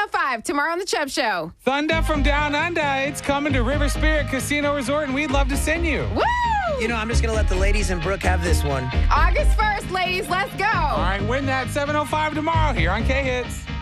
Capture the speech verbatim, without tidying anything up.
oh five, tomorrow on The Chubb Show. Thunder from Down Under. It's coming to River Spirit Casino Resort, and we'd love to send you. Woo! You know, I'm just going to let the ladies and Brooke have this one. August first, ladies, let's go. All right, win that seven oh five tomorrow here on K-Hits.